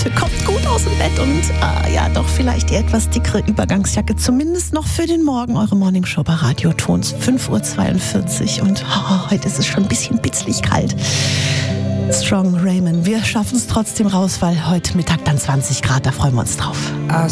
kommt gut aus dem Bett und ja, doch vielleicht die etwas dickere Übergangsjacke, zumindest noch für den Morgen. Eure Morningshow bei Radio Tons, 5:42 Uhr und heute ist es schon ein bisschen bitzlig kalt. Strong Raymond, wir schaffen es trotzdem raus, weil heute Mittag dann 20 Grad, da freuen wir uns drauf.